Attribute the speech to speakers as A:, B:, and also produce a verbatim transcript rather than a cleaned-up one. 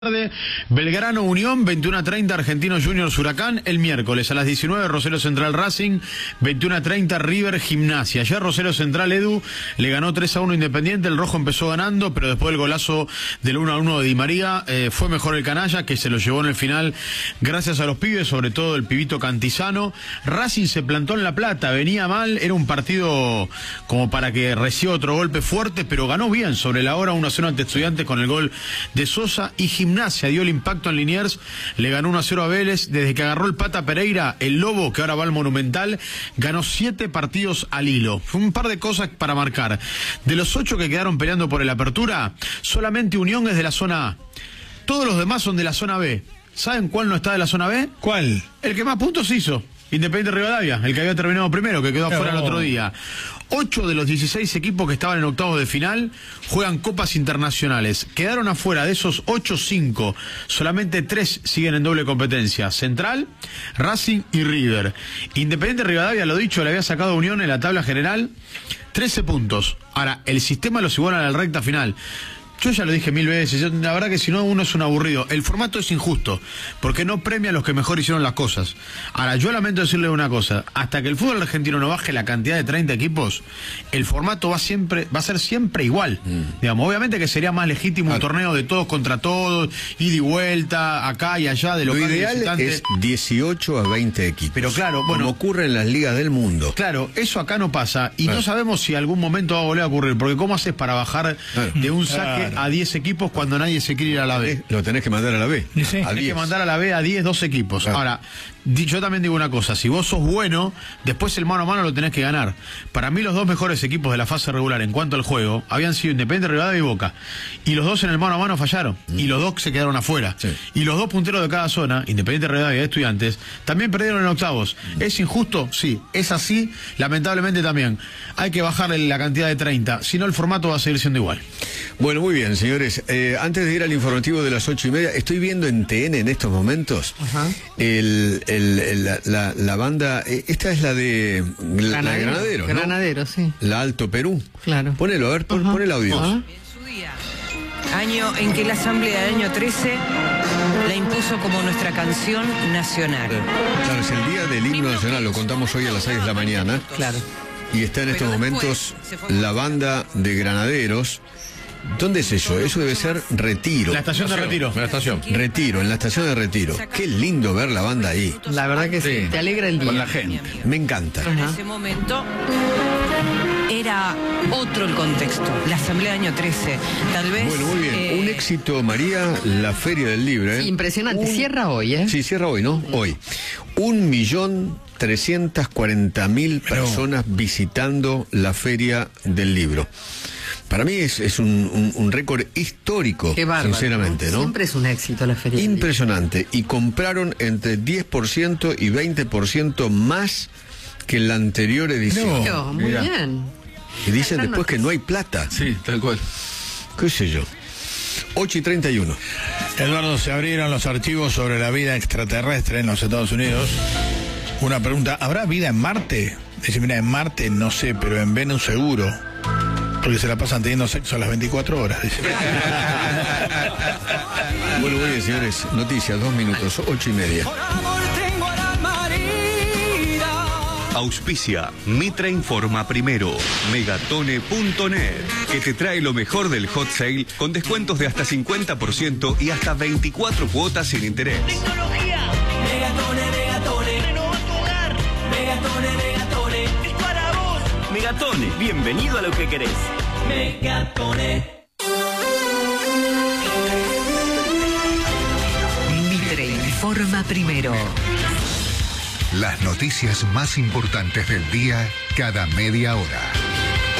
A: Tarde, Belgrano Unión, veintiuno a treinta Argentinos Juniors Huracán. El miércoles a las diecinueve Rosario Central Racing, veintiuno a treinta River Gimnasia. Ayer Rosario Central, Edu, le ganó tres a uno Independiente. El rojo empezó ganando, pero después del golazo del uno a uno de Di María eh, fue mejor el canalla, que se lo llevó en el final gracias a los pibes, sobre todo el pibito Cantizano. Racing se plantó en La Plata, venía mal, era un partido como para que reciba otro golpe fuerte, pero ganó bien sobre la hora, uno a cero ante Estudiantes con el gol de Sosa. Y Gimnasia Gimnasia dio el impacto en Liniers, le ganó uno a cero a Vélez. Desde que agarró el Pata Pereira, el Lobo, que ahora va al Monumental, ganó siete partidos al hilo. Fue un par de cosas para marcar. De los ocho que quedaron peleando por el Apertura, solamente Unión es de la zona A. Todos los demás son de la zona B. ¿Saben cuál no está de la zona B?
B: ¿Cuál?
A: El que más puntos hizo. Independiente Rivadavia, el que había terminado primero, que quedó
B: no.
A: afuera el otro día. Ocho de los dieciséis equipos que estaban en octavos de final juegan copas internacionales. Quedaron afuera de esos ocho, cinco. Solamente tres siguen en doble competencia. Central, Racing y River. Independiente Rivadavia, lo dicho, le había sacado a Unión en la tabla general trece puntos. Ahora, el sistema los iguala a la recta final. Yo ya lo dije mil veces, yo, la verdad que si no uno es un aburrido. El formato es injusto, porque no premia a los que mejor hicieron las cosas. Ahora, yo lamento decirle una cosa, hasta que el fútbol argentino no baje la cantidad de treinta equipos, el formato va siempre, va a ser siempre igual. Mm. Digamos, obviamente que sería más legítimo ah. un torneo de todos contra todos, ida y vuelta, acá y allá, de
C: lo ideal es dieciocho a veinte equipos.
A: Pero claro, bueno,
C: como ocurre en las ligas del mundo.
A: Claro, eso acá no pasa, y
C: ah.
A: no sabemos si algún momento va a volver a ocurrir, porque ¿cómo haces para bajar ah. de un saque a diez equipos cuando nadie se quiere ir a la B?
C: Lo tenés que mandar a la B.
A: Sí, tenés que mandar a la B a diez, doce equipos. Claro. Ahora, yo también digo una cosa, si vos sos bueno, después el mano a mano lo tenés que ganar. Para mí los dos mejores equipos de la fase regular en cuanto al juego habían sido Independiente Rivadavia y Boca. Y los dos en el mano a mano fallaron. Mm. Y los dos se quedaron afuera. Sí. Y los dos punteros de cada zona, Independiente Rivadavia y Estudiantes, también perdieron en octavos. Mm. ¿Es injusto? Sí. ¿Es así? Lamentablemente también. Hay que bajarle la cantidad de treinta, si no el formato va a seguir siendo igual.
C: Bueno, muy bien, señores. Eh, antes de ir al informativo de las ocho y media, estoy viendo en T N en estos momentos Ajá. el, el, el, la, la, la banda, esta es la de la,
D: Granadero,
C: la Granadero, ¿no?
D: Granadero, sí.
C: La Alto Perú.
D: Claro.
C: Ponelo, a ver, pon, pon el audio.
D: Ajá.
E: Año en que la Asamblea del año trece la impuso como nuestra canción nacional.
C: Claro, es el día del himno nacional, lo contamos hoy a las seis de la mañana.
D: Claro.
C: Y está en estos momentos la banda de Granaderos. ¿Dónde es eso? Eso debe ser Retiro.
A: La estación de Retiro.
C: La estación. Retiro, en la estación de Retiro. Qué lindo ver la banda ahí.
D: La verdad que sí, te alegra el día.
B: Con la gente.
C: Me encanta.
E: En ese momento era otro el contexto. La Asamblea del año trece, tal vez...
C: Bueno, muy bien.
E: Eh...
C: Un éxito, María, la Feria del Libro. ¿eh?
D: Sí, impresionante.
C: Un...
D: Cierra hoy, ¿eh?
C: Sí, cierra hoy, ¿no? Hoy. Un millón trescientas cuarenta mil personas Pero... visitando la Feria del Libro. Para mí es, es un, un, un récord histórico,
D: Qué bárbaro,
C: sinceramente, ¿no?
D: Siempre es un éxito la feria.
C: Impresionante. Y compraron entre diez por ciento y veinte por ciento más que en la anterior edición.
D: No, muy Mira. bien.
C: Y dicen después que no hay plata.
B: Sí, tal cual.
C: ¿Qué sé yo? ocho y treinta y uno.
B: Eduardo, se abrieron los archivos sobre la vida extraterrestre en los Estados Unidos. Una pregunta, ¿habrá vida en Marte? Dice, mira, en Marte no sé, pero en Venus seguro. Porque se la pasan teniendo sexo a las veinticuatro horas, dice.
C: Bueno, muy bien, señores. Noticias, dos minutos, ocho y media.
F: Auspicia Mitra Informa Primero, Megatone punto net, que te trae lo mejor del hot sale con descuentos de hasta cincuenta por ciento y hasta veinticuatro cuotas sin interés.
G: Tecnología. Megatone, Megatone. Renova tu hogar. Megatone, Megatone. Es para vos. Megatone, bienvenido a lo que querés. Megatone.
H: Mitre Informa Primero.
I: Las noticias más importantes del día cada media hora.